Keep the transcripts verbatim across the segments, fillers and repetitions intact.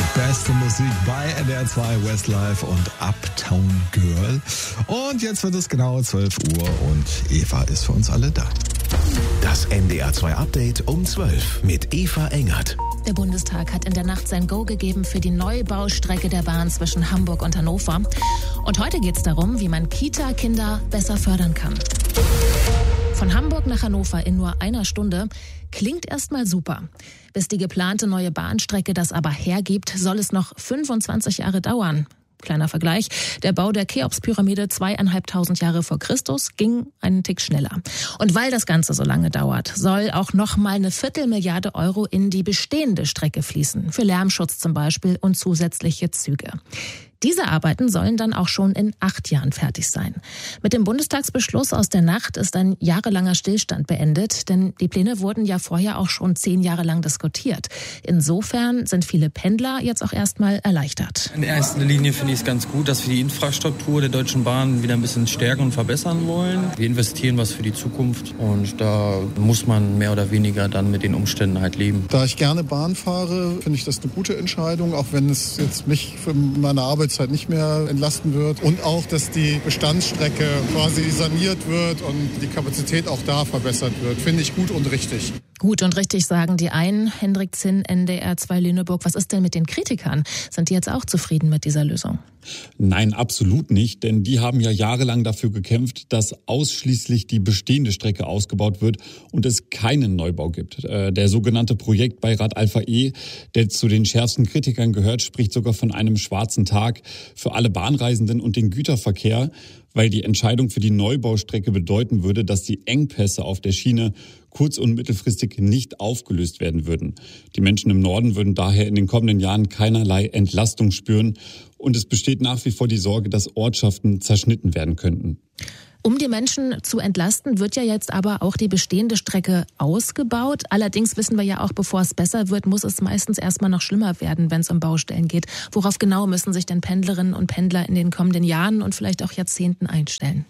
Beste Musik bei N D R zwei, Westlife und Uptown Girl. Und jetzt wird es genau zwölf Uhr und Eva ist für uns alle da. Das N D R zwei Update um zwölf mit Eva Engert. Der Bundestag hat in der Nacht sein Go gegeben für die Neubaustrecke der Bahn zwischen Hamburg und Hannover. Und heute geht es darum, wie man Kita-Kinder besser fördern kann. Von Hamburg nach Hannover in nur einer Stunde klingt erstmal super. Bis die geplante neue Bahnstrecke das aber hergibt, soll es noch fünfundzwanzig Jahre dauern. Kleiner Vergleich, der Bau der Cheops-Pyramide zweieinhalbtausend Jahre vor Christus ging einen Tick schneller. Und weil das Ganze so lange dauert, soll auch noch mal eine Viertelmilliarde Euro in die bestehende Strecke fließen. Für Lärmschutz zum Beispiel und zusätzliche Züge. Diese Arbeiten sollen dann auch schon in acht Jahren fertig sein. Mit dem Bundestagsbeschluss aus der Nacht ist ein jahrelanger Stillstand beendet, denn die Pläne wurden ja vorher auch schon zehn Jahre lang diskutiert. Insofern sind viele Pendler jetzt auch erstmal erleichtert. In erster Linie finde ich es ganz gut, dass wir die Infrastruktur der Deutschen Bahn wieder ein bisschen stärken und verbessern wollen. Wir investieren was für die Zukunft und da muss man mehr oder weniger dann mit den Umständen halt leben. Da ich gerne Bahn fahre, finde ich das eine gute Entscheidung, auch wenn es jetzt mich für meine Arbeit Zeit nicht mehr entlasten wird. Und auch, dass die Bestandsstrecke quasi saniert wird und die Kapazität auch da verbessert wird, finde ich gut und richtig. Gut und richtig sagen die einen. Hendrik Zinn, N D R zwei Lüneburg. Was ist denn mit den Kritikern? Sind die jetzt auch zufrieden mit dieser Lösung? Nein, absolut nicht, denn die haben ja jahrelang dafür gekämpft, dass ausschließlich die bestehende Strecke ausgebaut wird und es keinen Neubau gibt. Der sogenannte Projektbeirat Alpha E, der zu den schärfsten Kritikern gehört, spricht sogar von einem schwarzen Tag für alle Bahnreisenden und den Güterverkehr, weil die Entscheidung für die Neubaustrecke bedeuten würde, dass die Engpässe auf der Schiene kurz- und mittelfristig nicht aufgelöst werden würden. Die Menschen im Norden würden daher in den kommenden Jahren keinerlei Entlastung spüren und es besteht nach wie vor die Sorge, dass Ortschaften zerschnitten werden könnten. Um die Menschen zu entlasten, wird ja jetzt aber auch die bestehende Strecke ausgebaut. Allerdings wissen wir ja auch, bevor es besser wird, muss es meistens erstmal noch schlimmer werden, wenn es um Baustellen geht. Worauf genau müssen sich denn Pendlerinnen und Pendler in den kommenden Jahren und vielleicht auch Jahrzehnten einstellen?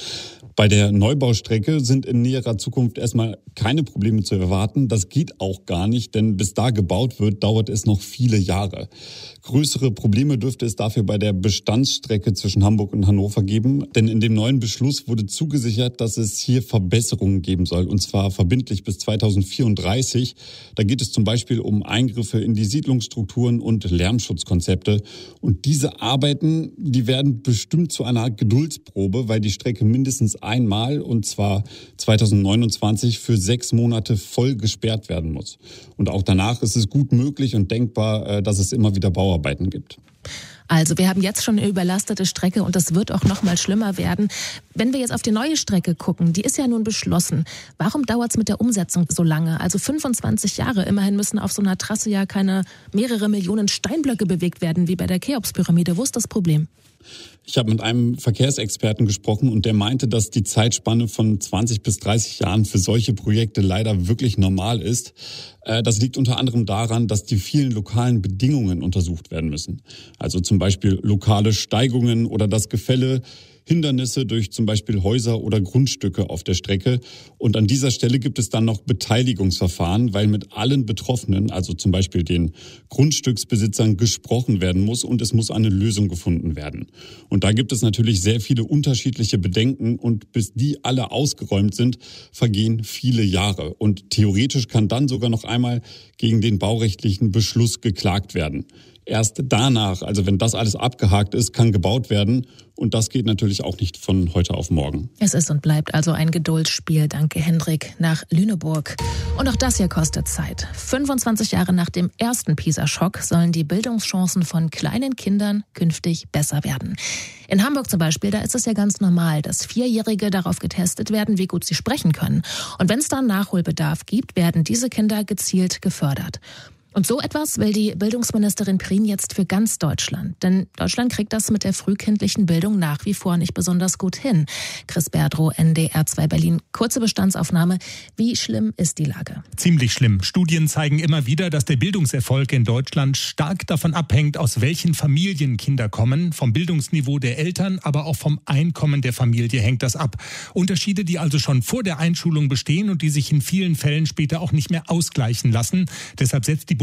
Bei der Neubaustrecke sind in näherer Zukunft erstmal keine Probleme zu erwarten. Das geht auch gar nicht, denn bis da gebaut wird, dauert es noch viele Jahre. Größere Probleme dürfte es dafür bei der Bestandsstrecke zwischen Hamburg und Hannover geben, denn in dem neuen Beschluss wurde zugesichert, dass es hier Verbesserungen geben soll, und zwar verbindlich bis zweitausendvierunddreißig. Da geht es zum Beispiel um Eingriffe in die Siedlungsstrukturen und Lärmschutzkonzepte. Und diese Arbeiten, die werden bestimmt zu einer Art Geduldsprobe, weil die Strecke mindestens einmal, und zwar zweitausendneunundzwanzig, für sechs Monate voll gesperrt werden muss. Und auch danach ist es gut möglich und denkbar, dass es immer wieder Bauarbeiten gibt. Also wir haben jetzt schon eine überlastete Strecke und das wird auch noch mal schlimmer werden. Wenn wir jetzt auf die neue Strecke gucken, die ist ja nun beschlossen. Warum dauert es mit der Umsetzung so lange? Also fünfundzwanzig Jahre. Immerhin müssen auf so einer Trasse ja keine mehrere Millionen Steinblöcke bewegt werden, wie bei der Cheops-Pyramide. Wo ist das Problem? Ich habe mit einem Verkehrsexperten gesprochen und der meinte, dass die Zeitspanne von zwanzig bis dreißig Jahren für solche Projekte leider wirklich normal ist. Das liegt unter anderem daran, dass die vielen lokalen Bedingungen untersucht werden müssen. Also zum Beispiel lokale Steigungen oder das Gefälle, Hindernisse durch zum Beispiel Häuser oder Grundstücke auf der Strecke. Und an dieser Stelle gibt es dann noch Beteiligungsverfahren, weil mit allen Betroffenen, also zum Beispiel den Grundstücksbesitzern, gesprochen werden muss und es muss eine Lösung gefunden werden. Und da gibt es natürlich sehr viele unterschiedliche Bedenken und bis die alle ausgeräumt sind, vergehen viele Jahre. Und theoretisch kann dann sogar noch einmal gegen den baurechtlichen Beschluss geklagt werden. Erst danach, also wenn das alles abgehakt ist, kann gebaut werden. Und das geht natürlich auch nicht von heute auf morgen. Es ist und bleibt also ein Geduldsspiel. Danke, Hendrik, nach Lüneburg. Und auch das hier kostet Zeit. fünfundzwanzig Jahre nach dem ersten PISA-Schock sollen die Bildungschancen von kleinen Kindern künftig besser werden. In Hamburg zum Beispiel, da ist es ja ganz normal, dass Vierjährige darauf getestet werden, wie gut sie sprechen können. Und wenn es dann Nachholbedarf gibt, werden diese Kinder gezielt gefördert. Und so etwas will die Bildungsministerin Prien jetzt für ganz Deutschland. Denn Deutschland kriegt das mit der frühkindlichen Bildung nach wie vor nicht besonders gut hin. Chris Berdrow, N D R zwei Berlin. Kurze Bestandsaufnahme. Wie schlimm ist die Lage? Ziemlich schlimm. Studien zeigen immer wieder, dass der Bildungserfolg in Deutschland stark davon abhängt, aus welchen Familien Kinder kommen. Vom Bildungsniveau der Eltern, aber auch vom Einkommen der Familie hängt das ab. Unterschiede, die also schon vor der Einschulung bestehen und die sich in vielen Fällen später auch nicht mehr ausgleichen lassen. Deshalb setzt die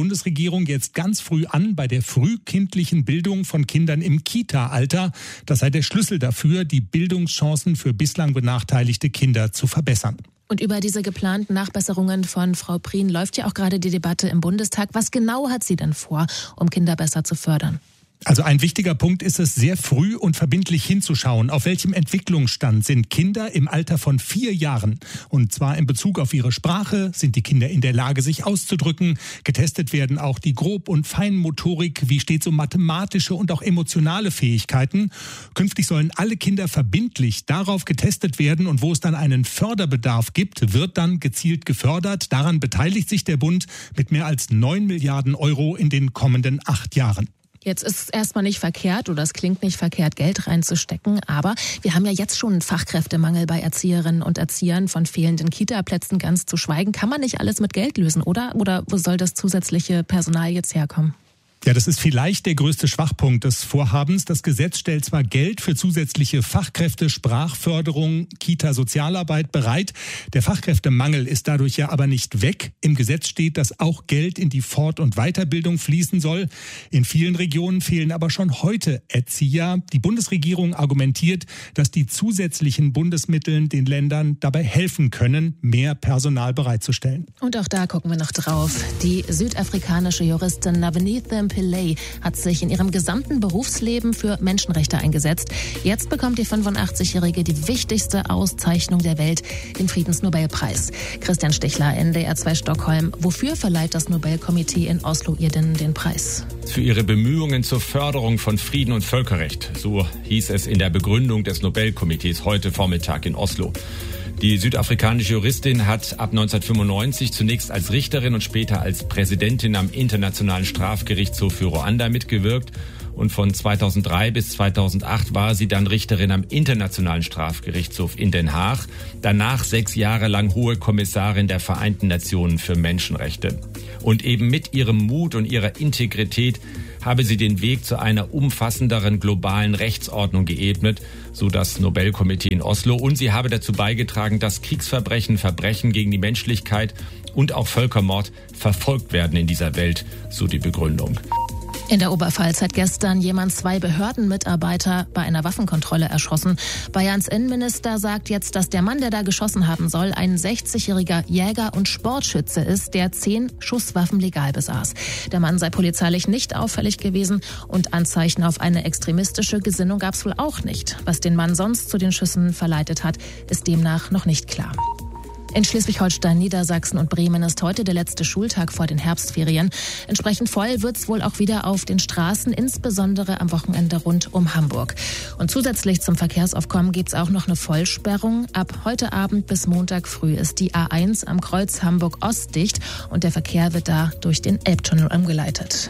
Bundesregierung jetzt ganz früh an bei der frühkindlichen Bildung von Kindern im Kita-Alter. Das sei der Schlüssel dafür, die Bildungschancen für bislang benachteiligte Kinder zu verbessern. Und über diese geplanten Nachbesserungen von Frau Prien läuft ja auch gerade die Debatte im Bundestag. Was genau hat sie denn vor, um Kinder besser zu fördern? Also ein wichtiger Punkt ist es, sehr früh und verbindlich hinzuschauen, auf welchem Entwicklungsstand sind Kinder im Alter von vier Jahren. Und zwar in Bezug auf ihre Sprache, sind die Kinder in der Lage, sich auszudrücken. Getestet werden auch die Grob- und Feinmotorik, wie stets so mathematische und auch emotionale Fähigkeiten. Künftig sollen alle Kinder verbindlich darauf getestet werden und wo es dann einen Förderbedarf gibt, wird dann gezielt gefördert. Daran beteiligt sich der Bund mit mehr als neun Milliarden Euro in den kommenden acht Jahren. Jetzt ist es erstmal nicht verkehrt oder es klingt nicht verkehrt, Geld reinzustecken, aber wir haben ja jetzt schon einen Fachkräftemangel bei Erzieherinnen und Erziehern, von fehlenden Kita-Plätzen ganz zu schweigen. Kann man nicht alles mit Geld lösen, oder? Oder wo soll das zusätzliche Personal jetzt herkommen? Ja, das ist vielleicht der größte Schwachpunkt des Vorhabens. Das Gesetz stellt zwar Geld für zusätzliche Fachkräfte, Sprachförderung, Kita-Sozialarbeit bereit. Der Fachkräftemangel ist dadurch ja aber nicht weg. Im Gesetz steht, dass auch Geld in die Fort- und Weiterbildung fließen soll. In vielen Regionen fehlen aber schon heute Erzieher. Die Bundesregierung argumentiert, dass die zusätzlichen Bundesmittel den Ländern dabei helfen können, mehr Personal bereitzustellen. Und auch da gucken wir noch drauf. Die südafrikanische Juristin Nabonitha Pillay hat sich in ihrem gesamten Berufsleben für Menschenrechte eingesetzt. Jetzt bekommt die fünfundachtzig-Jährige die wichtigste Auszeichnung der Welt, den Friedensnobelpreis. Christian Stichler, N D R zwei Stockholm. Wofür verleiht das Nobelkomitee in Oslo ihr denn den Preis? Für ihre Bemühungen zur Förderung von Frieden und Völkerrecht. So hieß es in der Begründung des Nobelkomitees heute Vormittag in Oslo. Die südafrikanische Juristin hat ab neunzehnhundertfünfundneunzig zunächst als Richterin und später als Präsidentin am Internationalen Strafgerichtshof für Ruanda mitgewirkt. Und von zweitausenddrei bis zweitausendacht war sie dann Richterin am Internationalen Strafgerichtshof in Den Haag. Danach sechs Jahre lang Hohe Kommissarin der Vereinten Nationen für Menschenrechte. Und eben mit ihrem Mut und ihrer Integrität habe sie den Weg zu einer umfassenderen globalen Rechtsordnung geebnet, so das Nobelkomitee in Oslo. Und sie habe dazu beigetragen, dass Kriegsverbrechen, Verbrechen gegen die Menschlichkeit und auch Völkermord verfolgt werden in dieser Welt, so die Begründung. In der Oberpfalz hat gestern jemand zwei Behördenmitarbeiter bei einer Waffenkontrolle erschossen. Bayerns Innenminister sagt jetzt, dass der Mann, der da geschossen haben soll, ein sechzigjähriger Jäger und Sportschütze ist, der zehn Schusswaffen legal besaß. Der Mann sei polizeilich nicht auffällig gewesen und Anzeichen auf eine extremistische Gesinnung gab es wohl auch nicht. Was den Mann sonst zu den Schüssen verleitet hat, ist demnach noch nicht klar. In Schleswig-Holstein, Niedersachsen und Bremen ist heute der letzte Schultag vor den Herbstferien. Entsprechend voll wird's wohl auch wieder auf den Straßen, insbesondere am Wochenende rund um Hamburg. Und zusätzlich zum Verkehrsaufkommen gibt's auch noch eine Vollsperrung. Ab heute Abend bis Montag früh ist die A eins am Kreuz Hamburg-Ost dicht und der Verkehr wird da durch den Elbtunnel umgeleitet.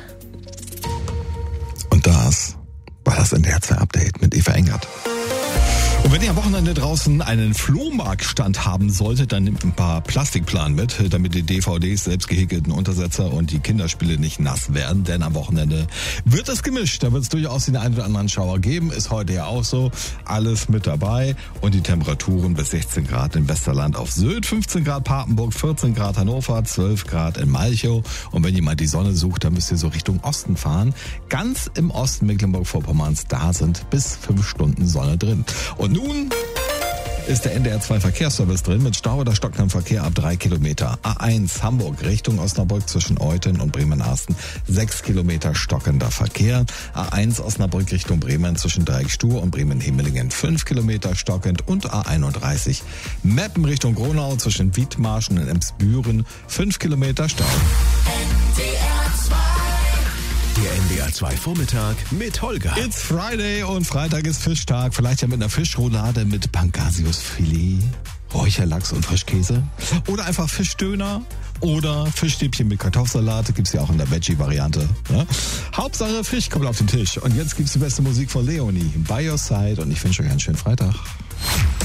Und das war das N D R zwei Update mit Eva Engert. Und wenn ihr am Wochenende draußen einen Flohmarktstand haben solltet, dann nehmt ein paar Plastikplanen mit, damit die D V Ds, selbst gehäkelten Untersetzer und die Kinderspiele nicht nass werden. Denn am Wochenende wird es gemischt. Da wird es durchaus den einen oder anderen Schauer geben. Ist heute ja auch so. Alles mit dabei. Und die Temperaturen bis sechzehn Grad im Westerland auf Sylt, fünfzehn Grad Papenburg, vierzehn Grad Hannover, zwölf Grad in Malchow. Und wenn jemand die Sonne sucht, dann müsst ihr so Richtung Osten fahren. Ganz im Osten Mecklenburg-Vorpommerns, da sind bis fünf Stunden Sonne drin. Und nun ist der N D R zwei Verkehrsservice drin mit Stau oder stockendem Verkehr ab drei Kilometer. A eins Hamburg Richtung Osnabrück zwischen Euthen und Bremen-Arsten sechs Kilometer stockender Verkehr. A eins Osnabrück Richtung Bremen zwischen Dreieckstuhr und Bremen-Hemelingen fünf Kilometer stockend und A einunddreißig Meppen Richtung Gronau zwischen Wiedmarschen und Emsbüren fünf Kilometer Stau. Der N D R zwei Vormittag mit Holger. It's Friday und Freitag ist Fischtag. Vielleicht ja mit einer Fischroulade mit Pangasiusfilet, Räucherlachs und Frischkäse. Oder einfach Fischdöner oder Fischstäbchen mit Kartoffelsalat. Gibt's ja auch in der Veggie-Variante. Ja? Hauptsache Fisch kommt auf den Tisch. Und jetzt gibt's die beste Musik von Leonie. By Your Side. Und ich wünsche euch einen schönen Freitag.